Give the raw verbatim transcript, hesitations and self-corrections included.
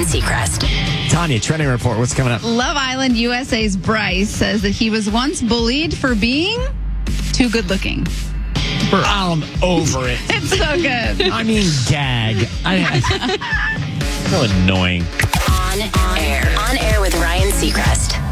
Seacrest. Tanya, trending report. What's coming up? Love Island U S A's Bryce says that he was once bullied for being too good looking. I'm over it. It's so good. I mean, gag. I, so annoying. On air. On air with Ryan Seacrest.